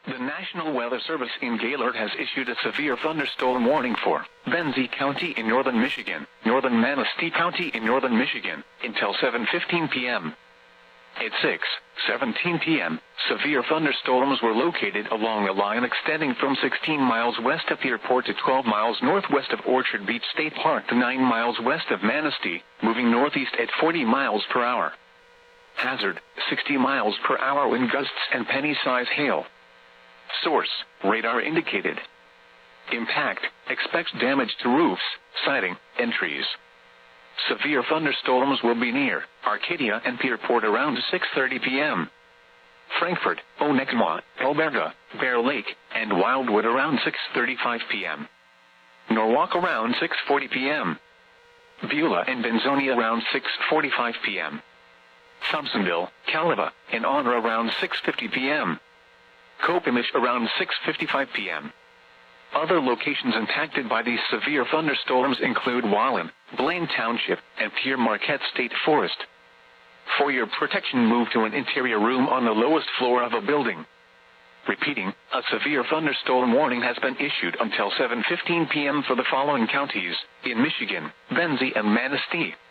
The National Weather Service in Gaylord has issued a severe thunderstorm warning for Benzie County in northern Michigan, northern Manistee County in northern Michigan, until 7:15 p.m. At 6:17 p.m., severe thunderstorms were located along a line extending from 16 miles west of the airport to 12 miles northwest of Orchard Beach State Park to 9 miles west of Manistee, moving northeast at 40 miles per hour. Hazard, 60 miles per hour wind gusts and penny-size hail. Source, radar indicated. Impact, expects damage to roofs, siding, and trees. Severe thunderstorms will be near Arcadia and Pierport around 6:30 p.m. Frankfort, Onekma, Alberta, Bear Lake, and Wildwood around 6:35 p.m. Norwalk around 6:40 p.m. Beulah and Benzonia around 6:45 p.m. Thompsonville, Caliva, and Honor around 6:50 p.m. Copemish around 6:55 p.m. Other locations impacted by these severe thunderstorms include Wallen, Blaine Township, and Pierre Marquette State Forest. For your protection, move to an interior room on the lowest floor of a building. Repeating, a severe thunderstorm warning has been issued until 7:15 p.m. for the following counties in Michigan: Benzie and Manistee.